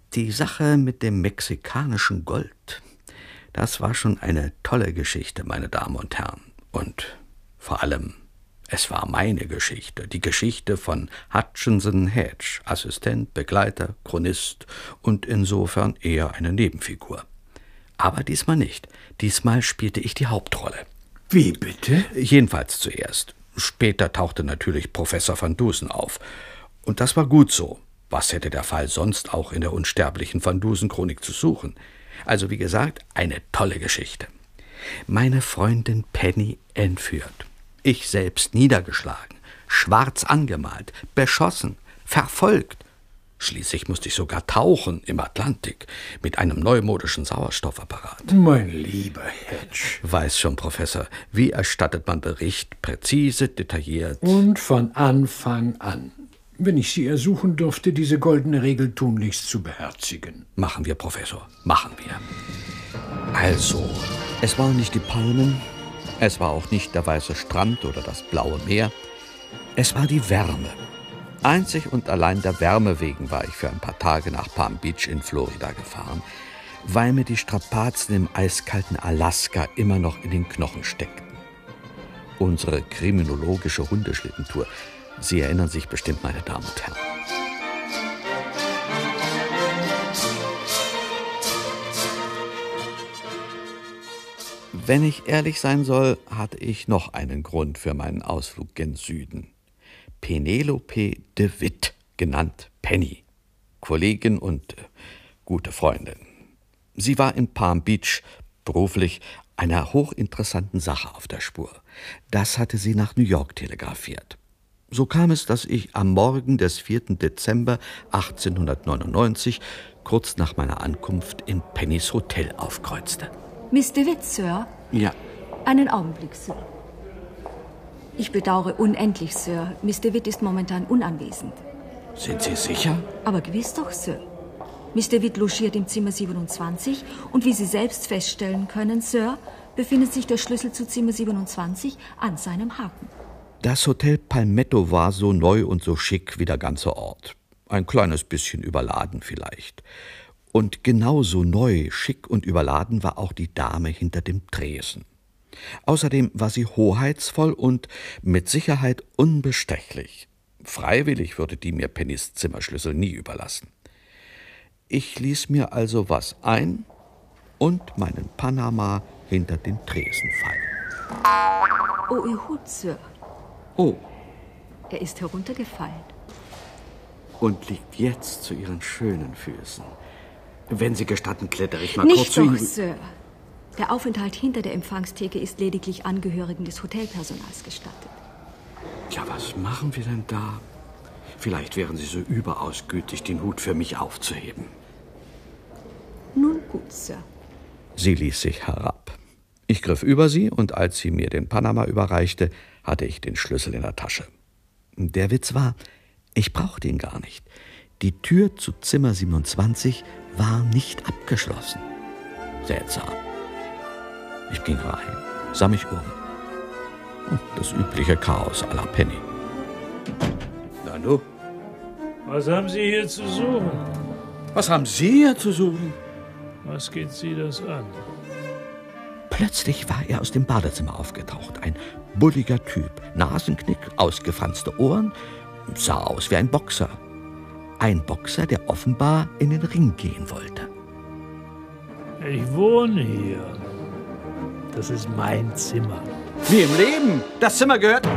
Die Sache mit dem mexikanischen Gold, das war schon eine tolle Geschichte, meine Damen und Herren. Und vor allem, es war meine Geschichte, die Geschichte von Hutchinson Hedge, Assistent, Begleiter, Chronist und insofern eher eine Nebenfigur. Aber diesmal nicht. Diesmal spielte ich die Hauptrolle. Wie bitte? Jedenfalls zuerst. Später tauchte natürlich Professor Van Dusen auf. Und das war gut so. Was hätte der Fall sonst auch in der unsterblichen Van Dusen-Chronik zu suchen? Also wie gesagt, eine tolle Geschichte. Meine Freundin Penny entführt. Ich selbst niedergeschlagen, schwarz angemalt, beschossen, verfolgt. Schließlich musste ich sogar tauchen im Atlantik mit einem neumodischen Sauerstoffapparat. Mein lieber Hedge. Weiß schon, Professor, wie erstattet man Bericht? Präzise, detailliert. Und von Anfang an. Wenn ich Sie ersuchen dürfte, diese goldene Regel tunlichst zu beherzigen. Machen wir, Professor, machen wir. Also, es waren nicht die Palmen, es war auch nicht der weiße Strand oder das blaue Meer. Es war die Wärme. Einzig und allein der Wärme wegen war ich für ein paar Tage nach Palm Beach in Florida gefahren, weil mir die Strapazen im eiskalten Alaska immer noch in den Knochen steckten. Unsere kriminologische Hundeschlittentour, Sie erinnern sich bestimmt, meine Damen und Herren. Wenn ich ehrlich sein soll, hatte ich noch einen Grund für meinen Ausflug gen Süden. Penelope de Witt, genannt Penny, Kollegin und gute Freundin. Sie war in Palm Beach beruflich einer hochinteressanten Sache auf der Spur. Das hatte sie nach New York telegrafiert. So kam es, dass ich am Morgen des 4. Dezember 1899, kurz nach meiner Ankunft, in Pennys Hotel aufkreuzte. Miss de Witt, Sir? Ja. Einen Augenblick, Sir. Ich bedauere unendlich, Sir. Miss de Witt ist momentan unanwesend. Sind Sie sicher? Aber gewiss doch, Sir. Miss de Witt logiert im Zimmer 27 und wie Sie selbst feststellen können, Sir, befindet sich der Schlüssel zu Zimmer 27 an seinem Haken. Das Hotel Palmetto war so neu und so schick wie der ganze Ort. Ein kleines bisschen überladen vielleicht. Und genauso neu, schick und überladen war auch die Dame hinter dem Tresen. Außerdem war sie hoheitsvoll und mit Sicherheit unbestechlich. Freiwillig würde die mir Pennys Zimmerschlüssel nie überlassen. Ich ließ mir also was ein und meinen Panama hinter den Tresen fallen. Oh, Ihr Hut, Sir. Oh. Er ist heruntergefallen. Und liegt jetzt zu Ihren schönen Füßen. Wenn Sie gestatten, klettere ich mal Nicht kurz zu doch, Ihnen. Sir. Der Aufenthalt hinter der Empfangstheke ist lediglich Angehörigen des Hotelpersonals gestattet. Ja, was machen wir denn da? Vielleicht wären Sie so überaus gütig, den Hut für mich aufzuheben. Nun gut, Sir. Sie ließ sich herab. Ich griff über sie und als sie mir den Panama überreichte, hatte ich den Schlüssel in der Tasche. Der Witz war, ich brauchte ihn gar nicht. Die Tür zu Zimmer 27 war nicht abgeschlossen. Seltsam. Ich ging rein, sah mich um. Das übliche Chaos à la Penny. Nanu? Was haben Sie hier zu suchen? Was haben Sie hier zu suchen? Was geht Sie das an? Plötzlich war er aus dem Badezimmer aufgetaucht. Ein bulliger Typ, Nasenknick, ausgefranste Ohren, sah aus wie ein Boxer. Ein Boxer, der offenbar in den Ring gehen wollte. Ich wohne hier. Das ist mein Zimmer. Wie im Leben? Das Zimmer gehört...